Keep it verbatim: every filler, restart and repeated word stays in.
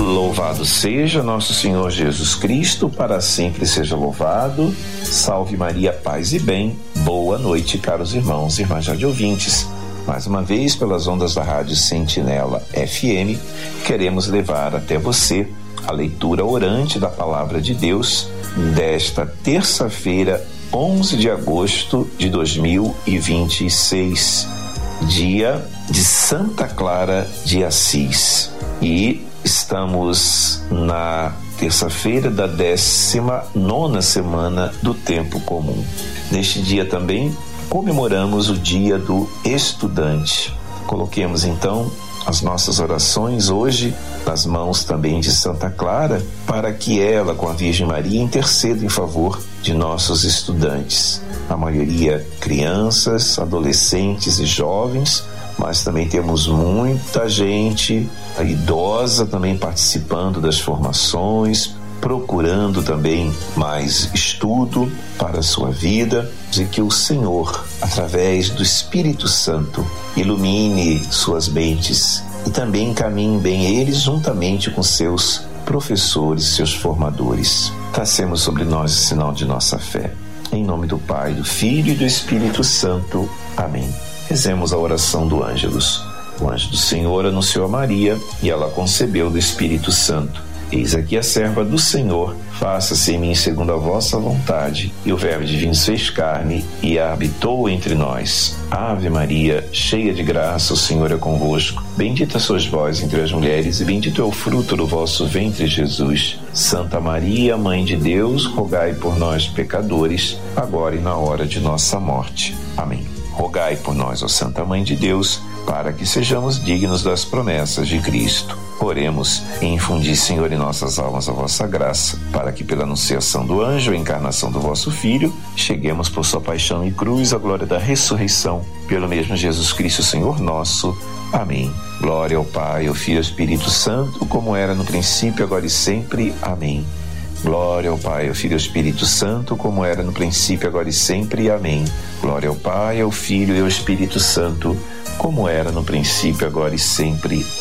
Louvado seja nosso Senhor Jesus Cristo, para sempre seja louvado. Salve Maria, paz e bem. Boa noite, caros irmãos e irmãs de ouvintes. Mais uma vez, pelas ondas da Rádio Sentinela F M, queremos levar até você a leitura orante da Palavra de Deus desta terça-feira, onze de agosto de dois mil e vinte e seis, dia de Santa Clara de Assis. E estamos na terça-feira da décima nona semana do tempo comum. Neste dia também comemoramos o dia do estudante. Coloquemos então as nossas orações hoje nas mãos também de Santa Clara, para que ela, com a Virgem Maria, interceda em favor de nossos estudantes. A maioria crianças, adolescentes e jovens, mas também temos muita gente idosa também participando das formações, procurando também mais estudo para a sua vida, e que o Senhor, através do Espírito Santo, ilumine suas mentes e também encaminhe bem eles juntamente com seus professores, seus formadores. Tracemos sobre nós o sinal de nossa fé. Em nome do Pai, do Filho e do Espírito Santo. Amém. Rezemos a oração do Ângelus. O anjo do Senhor anunciou a Maria, e ela concebeu do Espírito Santo. Eis aqui a serva do Senhor, faça-se em mim segundo a vossa vontade. E o Verbo divino se fez carne e habitou entre nós. Ave Maria, cheia de graça, o Senhor é convosco. Bendita sois vós entre as mulheres, e bendito é o fruto do vosso ventre, Jesus. Santa Maria, Mãe de Deus, rogai por nós, pecadores, agora e na hora de nossa morte. Amém. Rogai por nós, ó Santa Mãe de Deus, para que sejamos dignos das promessas de Cristo. Oremos e infundi, Senhor, em nossas almas a vossa graça, para que pela anunciação do anjo, a encarnação do vosso Filho, cheguemos por sua paixão e cruz à glória da ressurreição, pelo mesmo Jesus Cristo, Senhor nosso. Amém. Glória ao Pai, ao Filho e ao Espírito Santo, como era no princípio, agora e sempre. Amém. Glória ao Pai, ao Filho e ao Espírito Santo, como era no princípio, agora e sempre. Amém. Glória ao Pai, ao Filho e ao Espírito Santo, como era no princípio, agora e sempre.